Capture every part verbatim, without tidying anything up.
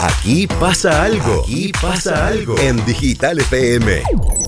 Aquí pasa algo. Aquí pasa algo. En Digital F M.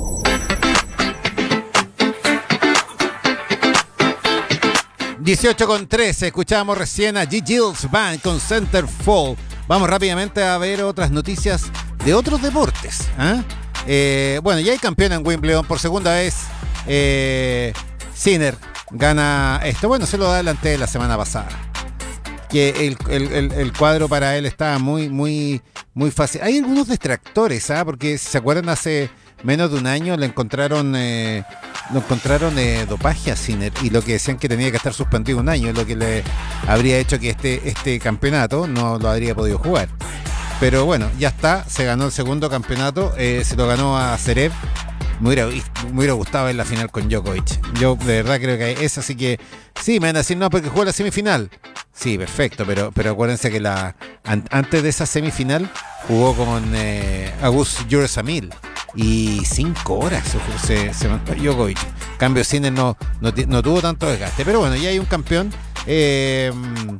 dieciocho con trece, escuchábamos recién a G. Gilles Band con Centerfold. Vamos rápidamente a ver otras noticias de otros deportes. ¿eh? Eh, bueno, ya hay campeón en Wimbledon por segunda vez. Eh, Sinner gana esto. Bueno, se lo adelanté la semana pasada. Que el, el, el, el cuadro para él estaba muy, muy, muy fácil. Hay algunos distractores, ¿ah? Porque si se acuerdan, hace menos de un año le encontraron eh, lo encontraron eh, dopaje a Sinner, y lo que decían que tenía que estar suspendido un año, lo que le habría hecho que este, este campeonato no lo habría podido jugar. Pero bueno, ya está, se ganó el segundo campeonato, eh, se lo ganó a Zverev. Me hubiera, me hubiera gustado ver la final con Djokovic. Yo de verdad creo que es así que... Sí, me van a decir, no, porque jugó la semifinal. Sí, perfecto, pero, pero acuérdense que la an, antes de esa semifinal jugó con eh, Agus Jurasamil. Y cinco horas se, se mandó Djokovic. Cambio, Sinner no, no, no tuvo tanto desgaste. Pero bueno, ya hay un campeón. Eh,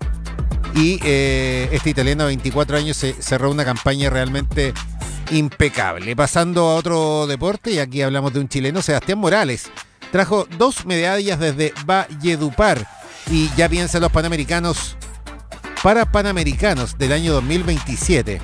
y eh, este italiano de veinticuatro años se cerró una campaña realmente impecable. Pasando a otro deporte, y aquí hablamos de un chileno, Sebastián Morales. Trajo dos medallas desde Valledupar y ya piensa en los Panamericanos, para Panamericanos del año dos mil veintisiete.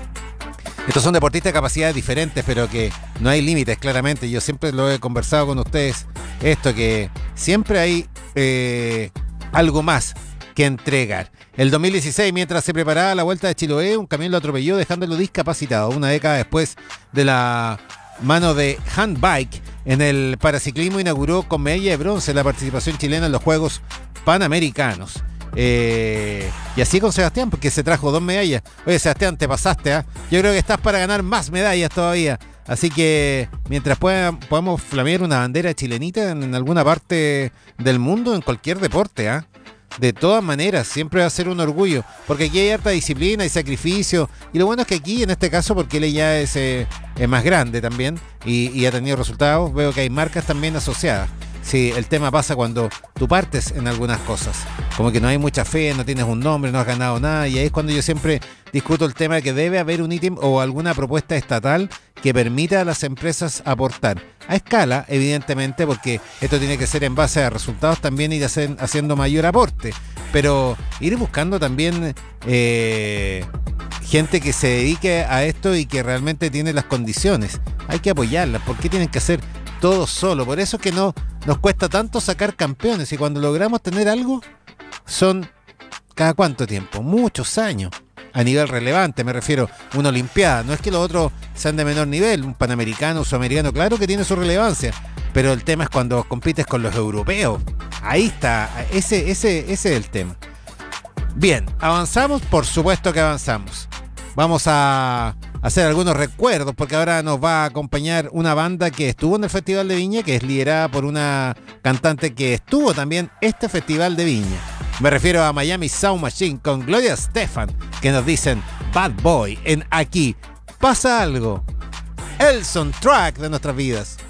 Estos son deportistas de capacidades diferentes, pero que no hay límites, claramente. Yo siempre lo he conversado con ustedes, esto que siempre hay eh, algo más que entregar. El dos mil dieciséis, mientras se preparaba la Vuelta de Chiloé, un camión lo atropelló dejándolo discapacitado. Una década después de la mano de handbike en el paraciclismo, inauguró con medalla de bronce la participación chilena en los Juegos Panamericanos. Eh, y así con Sebastián, porque se trajo dos medallas. Oye, Sebastián, te pasaste, ¿eh? Yo creo que estás para ganar más medallas todavía. Así que mientras puedan, podamos flamear una bandera chilenita en, en alguna parte del mundo, en cualquier deporte, ¿eh? De todas maneras, siempre va a ser un orgullo, porque aquí hay harta disciplina y sacrificio, y lo bueno es que aquí, en este caso, porque él ya es, eh, es más grande también y, y ha tenido resultados, veo que hay marcas también asociadas. Sí, el tema pasa cuando tú partes en algunas cosas, como que no hay mucha fe, no tienes un nombre, no has ganado nada, y ahí es cuando yo siempre discuto el tema de que debe haber un ítem o alguna propuesta estatal que permita a las empresas aportar a escala, evidentemente, porque esto tiene que ser en base a resultados, también ir hacer, haciendo mayor aporte, pero ir buscando también eh, gente que se dedique a esto y que realmente tiene las condiciones. Hay que apoyarlas. ¿Por qué tienen que hacer todo solo? Por eso es que no nos cuesta tanto sacar campeones, y cuando logramos tener algo son ¿cada cuánto tiempo? Muchos años. A nivel relevante, me refiero, una olimpiada. No es que los otros sean de menor nivel, un panamericano, un sudamericano, claro que tiene su relevancia, pero el tema es cuando compites con los europeos. Ahí está, ese, ese, ese es el tema. Bien, ¿avanzamos? Por supuesto que avanzamos. Vamos a hacer algunos recuerdos, porque ahora nos va a acompañar una banda que estuvo en el Festival de Viña, que es liderada por una cantante que estuvo también este Festival de Viña. Me refiero a Miami Sound Machine con Gloria Estefan, que nos dicen Bad Boy en Aquí Pasa Algo, el soundtrack de nuestras vidas.